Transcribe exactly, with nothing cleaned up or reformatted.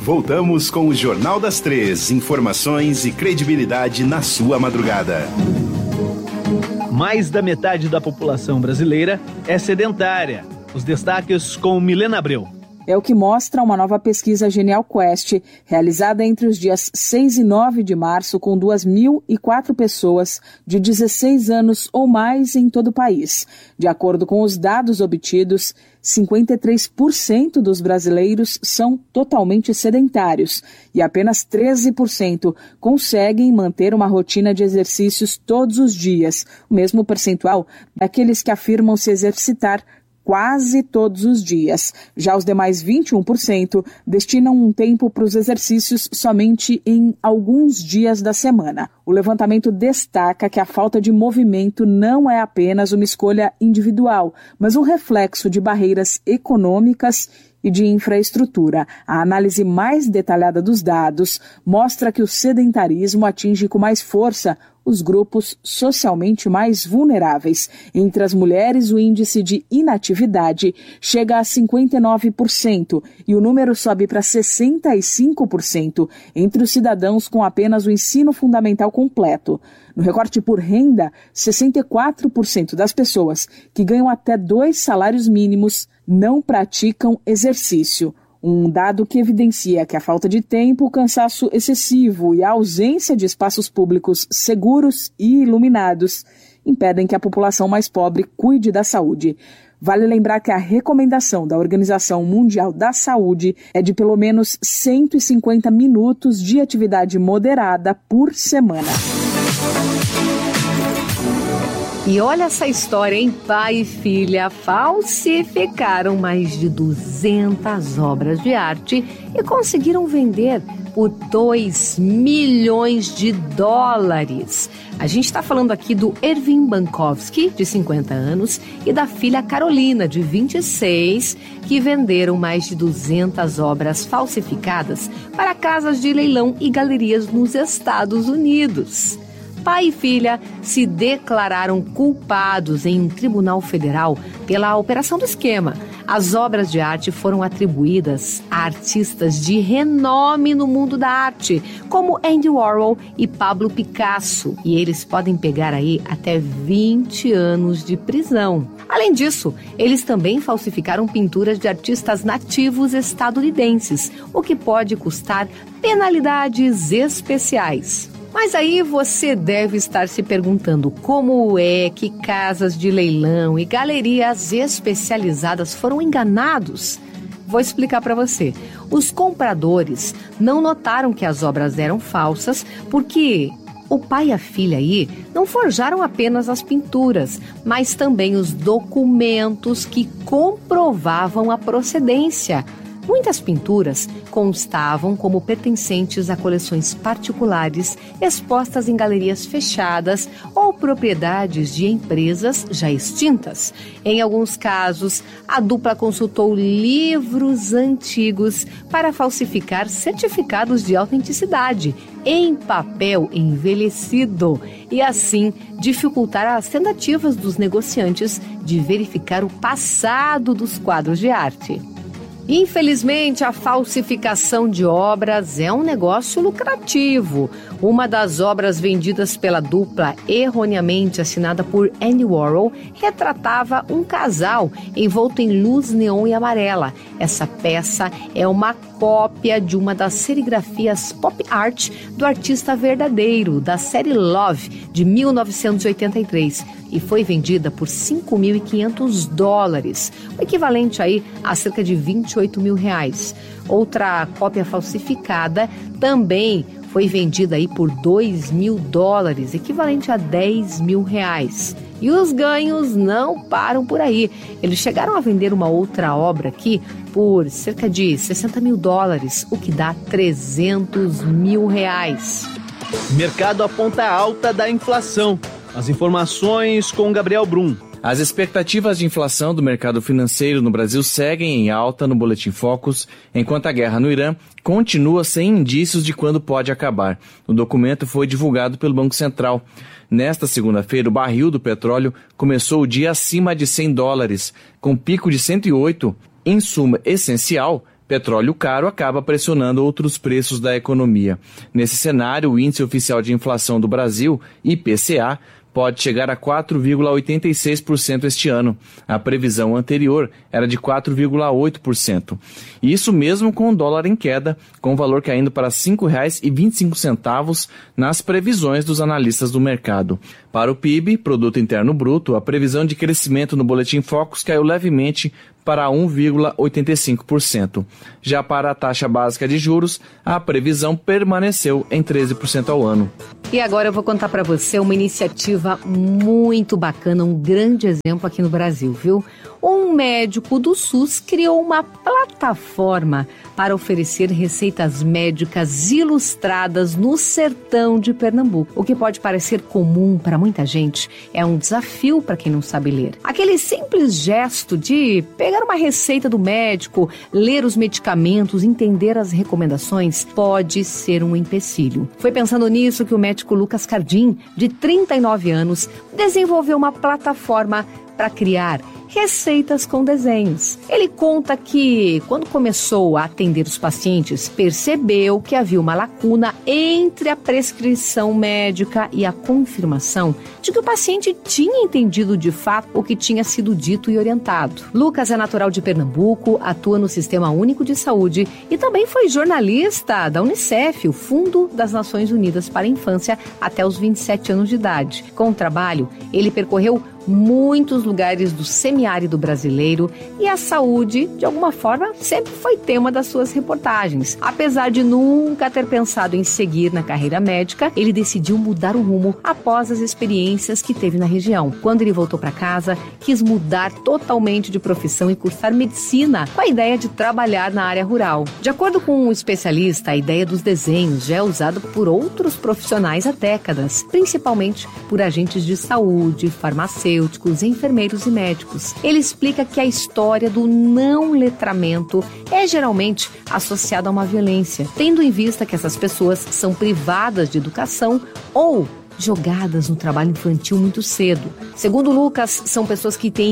Voltamos com o Jornal das Três. Informações e credibilidade na sua madrugada. Mais da metade da população brasileira é sedentária. Os destaques com Milena Abreu. É o que mostra uma nova pesquisa Genial Quest, realizada entre os dias seis e nove de março, com duas mil e quatro pessoas de dezesseis anos ou mais em todo o país. De acordo com os dados obtidos, cinquenta e três por cento dos brasileiros são totalmente sedentários e apenas treze por cento conseguem manter uma rotina de exercícios todos os dias, o mesmo percentual daqueles que afirmam se exercitar quase todos os dias. Já os demais vinte e um por cento destinam um tempo para os exercícios somente em alguns dias da semana. O levantamento destaca que a falta de movimento não é apenas uma escolha individual, mas um reflexo de barreiras econômicas e de infraestrutura. A análise mais detalhada dos dados mostra que o sedentarismo atinge com mais força os grupos socialmente mais vulneráveis. Entre as mulheres, o índice de inatividade chega a cinquenta e nove por cento e o número sobe para sessenta e cinco por cento entre os cidadãos com apenas o ensino fundamental completo. No recorte por renda, sessenta e quatro por cento das pessoas que ganham até dois salários mínimos não praticam exercício. Um dado que evidencia que a falta de tempo, o cansaço excessivo e a ausência de espaços públicos seguros e iluminados impedem que a população mais pobre cuide da saúde. Vale lembrar que a recomendação da Organização Mundial da Saúde é de pelo menos cento e cinquenta minutos de atividade moderada por semana. E olha essa história, hein? Pai e filha falsificaram mais de duzentas obras de arte e conseguiram vender por dois milhões de dólares. A gente está falando aqui do Ervin Bankowski, de cinquenta anos, e da filha Carolina, de vinte e seis, que venderam mais de duzentas obras falsificadas para casas de leilão e galerias nos Estados Unidos. Pai e filha se declararam culpados em um tribunal federal pela operação do esquema. As obras de arte foram atribuídas a artistas de renome no mundo da arte, como Andy Warhol e Pablo Picasso, e eles podem pegar aí até vinte anos de prisão. Além disso, eles também falsificaram pinturas de artistas nativos estadunidenses, o que pode custar penalidades especiais. Mas aí você deve estar se perguntando como é que casas de leilão e galerias especializadas foram enganados? Vou explicar para você. Os compradores não notaram que as obras eram falsas porque o pai e a filha aí não forjaram apenas as pinturas, mas também os documentos que comprovavam a procedência. Muitas pinturas constavam como pertencentes a coleções particulares expostas em galerias fechadas ou propriedades de empresas já extintas. Em alguns casos, a dupla consultou livros antigos para falsificar certificados de autenticidade em papel envelhecido e assim dificultar as tentativas dos negociantes de verificar o passado dos quadros de arte. Infelizmente, a falsificação de obras é um negócio lucrativo. Uma das obras vendidas pela dupla, erroneamente assinada por Andy Warhol, retratava um casal envolto em luz neon e amarela. Essa peça é uma cópia de uma das serigrafias pop art do artista verdadeiro, da série Love, de mil novecentos e oitenta e três, e foi vendida por cinco mil e quinhentos dólares, o equivalente aí a cerca de vinte e oito mil reais. Outra cópia falsificada também foi vendida aí por dois mil dólares, equivalente a dez mil reais. E os ganhos não param por aí. Eles chegaram a vender uma outra obra aqui por cerca de sessenta mil dólares, o que dá trezentos mil reais. Mercado aponta alta da inflação. As informações com Gabriel Brum. As expectativas de inflação do mercado financeiro no Brasil seguem em alta no Boletim Focus, enquanto a guerra no Irã continua sem indícios de quando pode acabar. O documento foi divulgado pelo Banco Central. Nesta segunda-feira, o barril do petróleo começou o dia acima de cem dólares, com pico de cento e oito. Insumo essencial Petróleo caro acaba pressionando outros preços da economia. Nesse cenário, o Índice Oficial de Inflação do Brasil, I P C A, pode chegar a quatro vírgula oitenta e seis por cento este ano. A previsão anterior era de quatro vírgula oito por cento. Isso mesmo com o dólar em queda, com o valor caindo para cinco reais e vinte e cinco centavos nas previsões dos analistas do mercado. Para o P I B, Produto Interno Bruto, a previsão de crescimento no Boletim Focus caiu levemente para um vírgula oitenta e cinco por cento. Já para a taxa básica de juros, a previsão permaneceu em treze por cento ao ano. E agora eu vou contar para você uma iniciativa muito bacana, um grande exemplo aqui no Brasil, viu? Um médico do SUS criou uma plataforma para oferecer receitas médicas ilustradas no sertão de Pernambuco. O que pode parecer comum para muita gente é um desafio para quem não sabe ler. Aquele simples gesto de pegar uma receita do médico, ler os medicamentos, entender as recomendações, pode ser um empecilho. Foi pensando nisso que o médico Lucas Cardim, de trinta e nove anos, desenvolveu uma plataforma para criar receitas com desenhos. Ele conta que, quando começou a atender os pacientes, percebeu que havia uma lacuna entre a prescrição médica e a confirmação de que o paciente tinha entendido de fato o que tinha sido dito e orientado. Lucas é natural de Pernambuco, atua no Sistema Único de Saúde e também foi jornalista da Unicef, o Fundo das Nações Unidas para a Infância, até os vinte e sete anos de idade. Com o trabalho, ele percorreu muitos lugares do semiárido brasileiro e a saúde, de alguma forma, sempre foi tema das suas reportagens. Apesar de nunca ter pensado em seguir na carreira médica, ele decidiu mudar o rumo após as experiências que teve na região. Quando ele voltou para casa, quis mudar totalmente de profissão e cursar medicina, com a ideia de trabalhar na área rural. De acordo com um especialista, a ideia dos desenhos já é usada por outros profissionais há décadas, principalmente por agentes de saúde, farmacêuticos, enfermeiros e médicos. Ele explica que a história do não letramento é geralmente associada a uma violência, tendo em vista que essas pessoas são privadas de educação ou jogadas no trabalho infantil muito cedo. Segundo Lucas, são pessoas que têm